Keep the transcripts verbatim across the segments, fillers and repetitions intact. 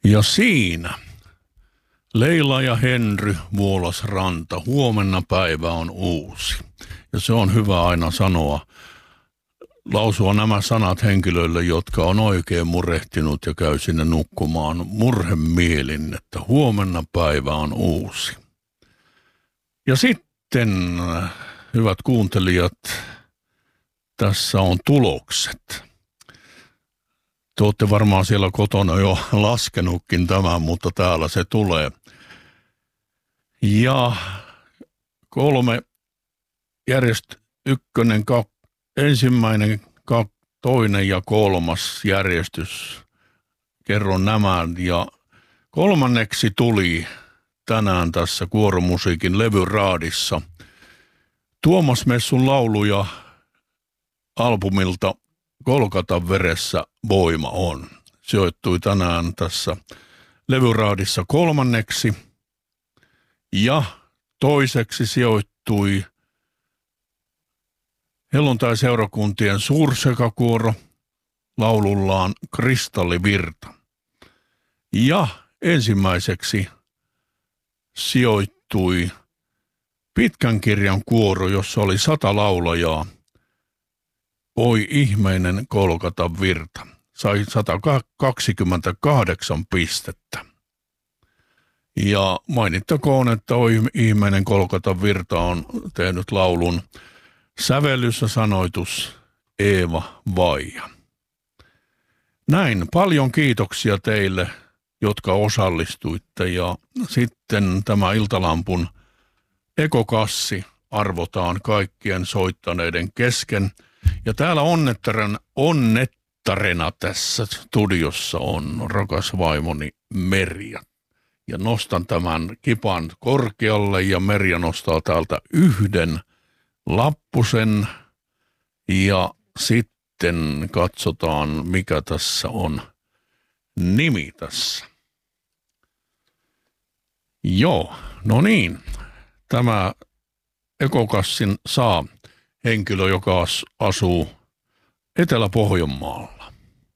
Ja siinä Leila ja Henry Vuolasranta, huomenna päivä on uusi. Ja se on hyvä aina sanoa, lausua nämä sanat henkilöille, jotka on oikein murehtinut ja käy sinne nukkumaan murhemielin, että huomenna päivä on uusi. Ja sitten, hyvät kuuntelijat, tässä on tulokset. Te olette varmaan siellä kotona jo laskenutkin tämän, mutta täällä se tulee. Ja kolme järjest ykkönen, kak, ensimmäinen, kak, toinen ja kolmas järjestys. Kerron nämä. Ja kolmanneksi tuli tänään tässä Kuoromusiikin levyraadissa Tuomas Messun lauluja albumilta Golgatan veressä voima on. Sijoittui tänään tässä levyraadissa kolmanneksi ja toiseksi sijoittui helluntai-seurakuntien suursekakuoro laulullaan Kristallivirta. Ja ensimmäiseksi sijoittui pitkän kirjan kuoro, jossa oli sata laulajaa. Oi ihmeinen Golgatan virta. Sai sata kaksikymmentäkahdeksan pistettä. Ja mainittakoon, että Oi ihmeinen Golgatan virta on tehnyt laulun sävellys ja sanoitus Eeva Vaija. Näin, paljon kiitoksia teille, jotka osallistuitte. Ja sitten tämä Iltalampun ekokassi arvotaan kaikkien soittaneiden kesken. Ja täällä onnettaren, onnettarena tässä studiossa on rakas vaimoni Merja. Ja nostan tämän kipan korkealle ja Merja nostaa täältä yhden lappusen. Ja sitten katsotaan, mikä tässä on nimi tässä. Joo, no niin. Tämä ekokassin saa henkilö, joka asuu Etelä-Pohjanmaalla.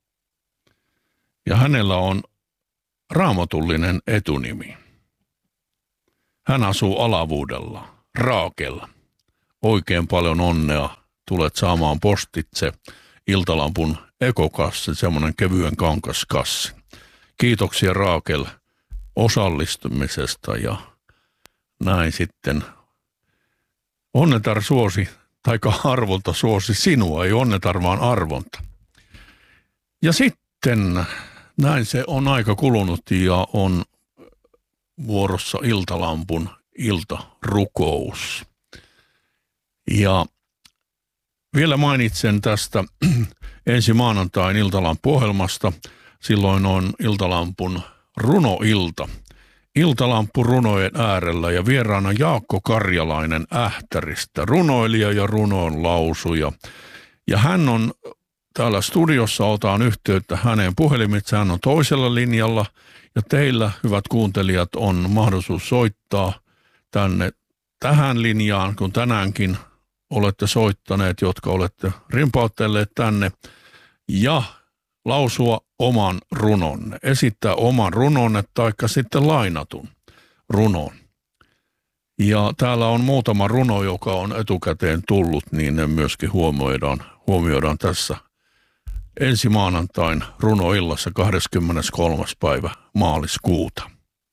Ja hänellä on raamatullinen etunimi. Hän asuu Alavuudella, Raakella. Oikein paljon onnea. Tulet saamaan postitse Iltalampun ekokassi, semmoinen kevyen kankaskassi. Kiitoksia Raakel osallistumisesta ja näin sitten onnetar suosi. Taika arvonta suosi sinua, ei onnetar vaan arvonta. Ja sitten näin se on aika kulunut ja on vuorossa Iltalampun iltarukous. Ja vielä mainitsen tästä ensi maanantain Iltalampu-ohjelmasta. Silloin on Iltalampun runoilta. Iltalamppu runojen äärellä ja vieraana Jaakko Karjalainen Ähtäristä, runoilija ja runoon lausuja. Ja hän on täällä studiossa, otaan yhteyttä hänen puhelimitse, hän on toisella linjalla. Ja teillä, hyvät kuuntelijat, on mahdollisuus soittaa tänne tähän linjaan, kun tänäänkin olette soittaneet, jotka olette rimpauttelleet tänne. Ja lausua oman runonne, esittää oman runonne taikka sitten lainatun runon. Ja täällä on muutama runo, joka on etukäteen tullut, niin ne myöskin huomioidaan, huomioidaan tässä ensi maanantain runoillassa kahdeskymmeneskolmas päivä maaliskuuta.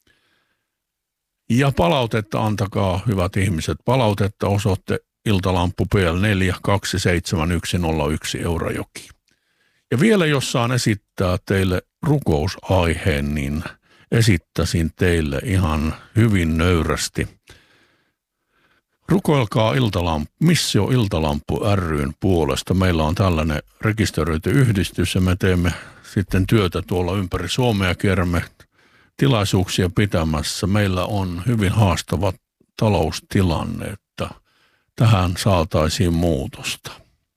Ja palautetta antakaa, hyvät ihmiset, palautetta osoitte Iltalampu P L neljä kaksi seitsemän yksi nolla yksi Eurajoki. Ja vielä jos saan esittää teille rukousaiheen, niin esittäisin teille ihan hyvin nöyrästi. Rukoilkaa Iltalampu, Missio Iltalampu ry:n puolesta. Meillä on tällainen rekisteröity yhdistys ja me teemme sitten työtä tuolla ympäri Suomea, kierrämme tilaisuuksia pitämässä. Meillä on hyvin haastava taloustilanne, että tähän saataisiin muutosta.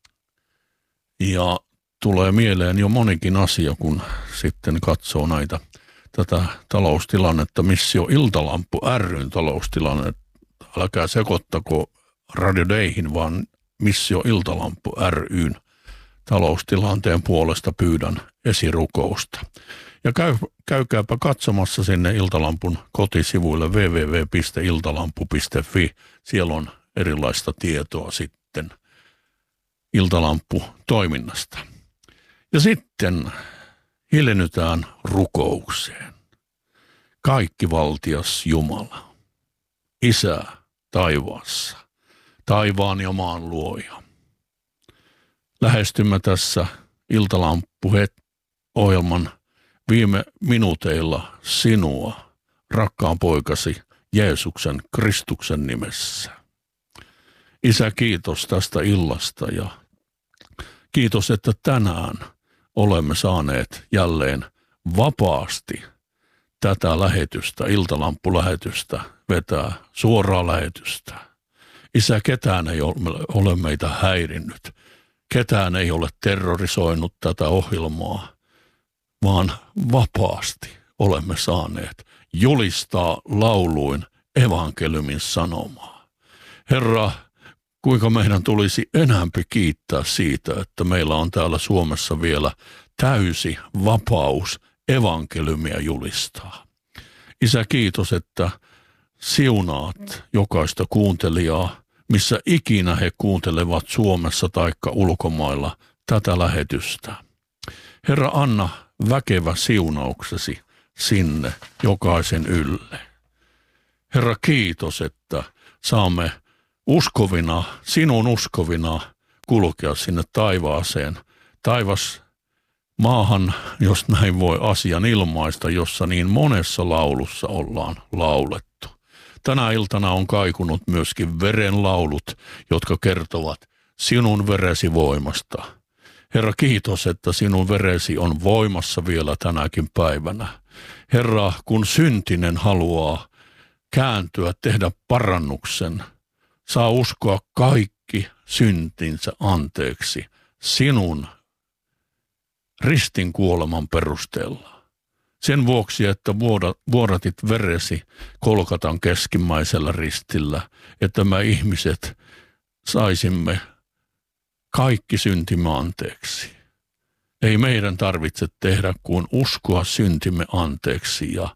Ja tulee mieleen jo monikin asia, kun sitten katsoo näitä, tätä taloustilannetta, Missio Iltalampu ry:n taloustilannetta. Älkää sekoittako Radio Dayhin, vaan Missio Iltalampu ry:n taloustilanteen puolesta pyydän esirukousta. Ja käy, käykääpä katsomassa sinne Iltalampun kotisivuille double-u double-u double-u piste iltalampu piste fi. Siellä on erilaista tietoa sitten Iltalampu-toiminnasta. Ja sitten hiljennytään rukoukseen. Kaikkivaltias Jumala, Isä taivaassa, taivaan ja maan luoja. Lähestymme tässä Iltalampu-ohjelman viime minuuteilla sinua, rakkaan poikasi Jeesuksen Kristuksen nimessä. Isä, kiitos tästä illasta ja kiitos, että tänään olemme saaneet jälleen vapaasti tätä lähetystä, Iltalampu-lähetystä, vetää suoraa lähetystä. Isä, ketään ei ole meitä häirinnyt, ketään ei ole terrorisoinut tätä ohjelmaa, vaan vapaasti olemme saaneet julistaa lauluin evankeliumin sanomaa. Herra, kuinka meidän tulisi enämpi kiittää siitä, että meillä on täällä Suomessa vielä täysi vapaus evankeliumia julistaa. Isä, kiitos, että siunaat jokaista kuuntelijaa, missä ikinä he kuuntelevat Suomessa taikka ulkomailla tätä lähetystä. Herra, anna väkevä siunauksesi sinne jokaisen ylle. Herra, kiitos, että saamme uskovina, sinun uskovina kulkea sinne taivaaseen. Taivas maahan, jos näin voi asian ilmaista, jossa niin monessa laulussa ollaan laulettu. Tänä iltana on kaikunut myöskin verenlaulut, jotka kertovat sinun veresi voimasta. Herra, kiitos, että sinun veresi on voimassa vielä tänäkin päivänä. Herra, kun syntinen haluaa kääntyä, tehdä parannuksen, saa uskoa kaikki syntinsä anteeksi sinun ristin kuoleman perusteella. Sen vuoksi, että vuodatit veresi Kolkatan keskimmäisellä ristillä, että me ihmiset saisimme kaikki syntimme anteeksi. Ei meidän tarvitse tehdä kuin uskoa syntimme anteeksi ja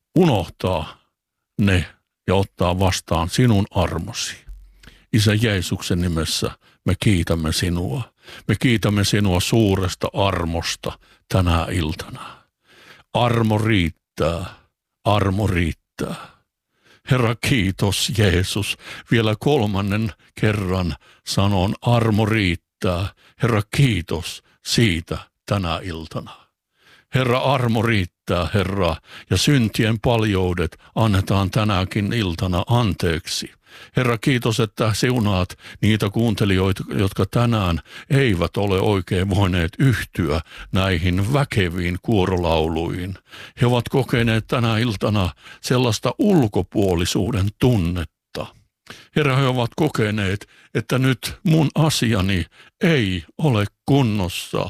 unohtaa ne ja ottaa vastaan sinun armosi. Isä Jeesuksen nimessä me kiitämme sinua. Me kiitämme sinua suuresta armosta tänä iltana. Armo riittää, armo riittää. Herra, kiitos Jeesus. Vielä kolmannen kerran sanon, armo riittää. Herra, kiitos siitä tänä iltana. Herra, armo riittää, Herra, ja syntien paljoudet annetaan tänäkin iltana anteeksi. Herra, kiitos, että siunaat niitä kuuntelijoita, jotka tänään eivät ole oikein voineet yhtyä näihin väkeviin kuorolauluihin. He ovat kokeneet tänä iltana sellaista ulkopuolisuuden tunnetta. Herra, he ovat kokeneet, että nyt mun asiani ei ole kunnossa,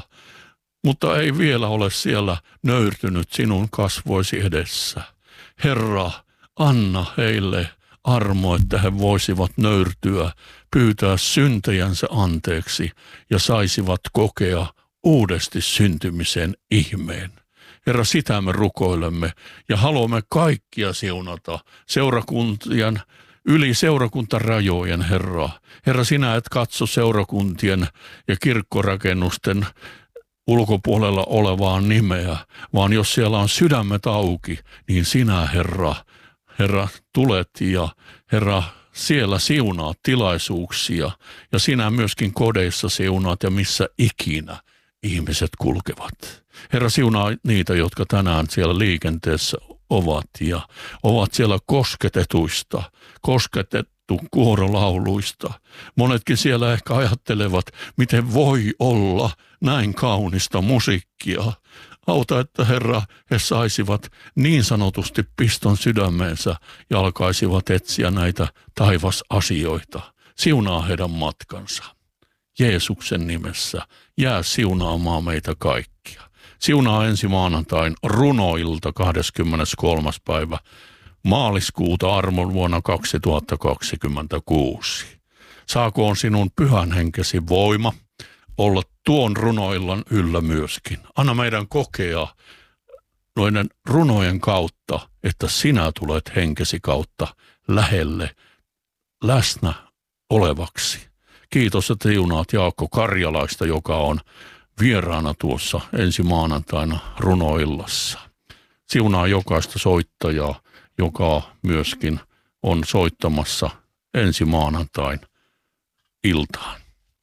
mutta ei vielä ole siellä nöyrtynyt sinun kasvoisi edessä. Herra, anna heille armo, että he voisivat nöyrtyä, pyytää syntejänsä anteeksi ja saisivat kokea uudesti syntymisen ihmeen. Herra, sitä me rukoilemme ja haluamme kaikkia siunata seurakuntien, yli seurakuntarajojen, Herra. Herra, sinä et katso seurakuntien ja kirkkorakennusten ulkopuolella olevaa nimeä, vaan jos siellä on sydämet auki, niin sinä, Herra, Herra, tulet ja Herra, siellä siunaat tilaisuuksia ja sinä myöskin kodeissa siunaat ja missä ikinä ihmiset kulkevat. Herra, siunaa niitä, jotka tänään siellä liikenteessä ovat ja ovat siellä kosketetuista, kosketettu kuorolauluista. Monetkin siellä ehkä ajattelevat, miten voi olla näin kaunista musiikkia. Auta, että Herra, he saisivat niin sanotusti piston sydämeensä ja alkaisivat etsiä näitä taivasasioita. Siunaa heidän matkansa. Jeesuksen nimessä jää siunaamaan meitä kaikkia. Siunaa ensi maanantain runoilta kahdeskymmeneskolmas päivä maaliskuuta armon vuonna kaksituhattakaksikymmentäkuusi. Saakoon sinun pyhän henkesi voima, olla tuon runoillan yllä myöskin. Anna meidän kokea noiden runojen kautta, että sinä tulet henkesi kautta lähelle, läsnä olevaksi. Kiitos, että siunaat Jaakko Karjalaista, joka on vieraana tuossa ensi maanantaina runoillassa. Siunaa jokaista soittajaa, joka myöskin on soittamassa ensi maanantain iltaan.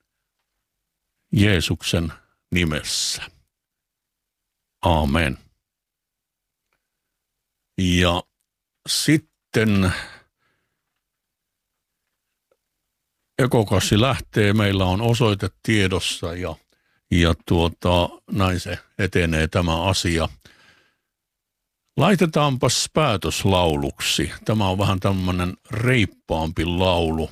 Jeesuksen nimessä. Aamen. Ja sitten ekokassi lähtee, meillä on osoite tiedossa ja, ja tuota, näin se etenee tämä asia. Laitetaanpas päätöslauluksi. Tämä on vähän tämmöinen reippaampi laulu.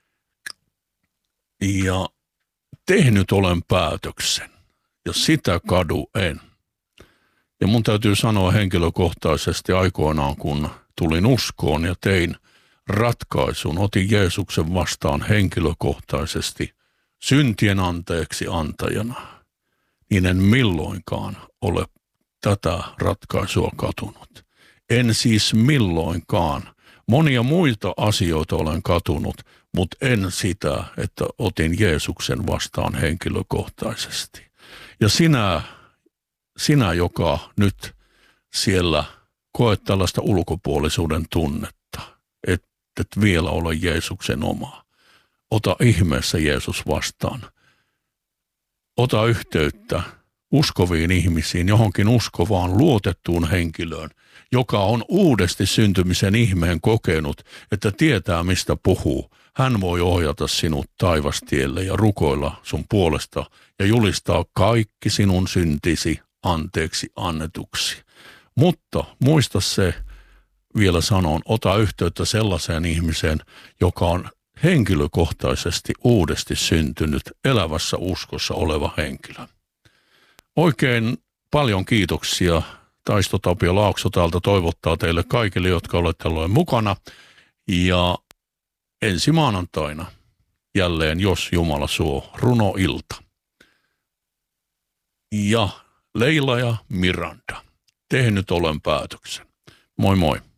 Ja tehnyt olen päätöksen ja sitä kadu en. Ja mun täytyy sanoa henkilökohtaisesti aikoinaan, kun tulin uskoon ja tein ratkaisun, otin Jeesuksen vastaan henkilökohtaisesti syntien anteeksi antajana, niin en milloinkaan ole tätä ratkaisua katunut. En siis milloinkaan. Monia muita asioita olen katunut, mutta en sitä, että otin Jeesuksen vastaan henkilökohtaisesti. Ja sinä, sinä joka nyt siellä koet tällaista ulkopuolisuuden tunnetta, et, et vielä ole Jeesuksen oma. Ota ihmeessä Jeesus vastaan. Ota yhteyttä uskoviin ihmisiin, johonkin uskovaan luotettuun henkilöön, joka on uudesti syntymisen ihmeen kokenut, että tietää mistä puhuu. Hän voi ohjata sinut taivastielle ja rukoilla sun puolesta ja julistaa kaikki sinun syntisi anteeksi annetuksi. Mutta muista se, vielä sanon, ota yhteyttä sellaiseen ihmiseen, joka on henkilökohtaisesti uudesti syntynyt, elävässä uskossa oleva henkilö. Oikein paljon kiitoksia. Taisto Tapio Laakso täältä toivottaa teille kaikille, jotka olette olleet mukana. Ja ensi maanantaina jälleen, jos Jumala suo, runoilta. Ja Leila ja Miranda, tehnyt olen päätöksen. Moi moi.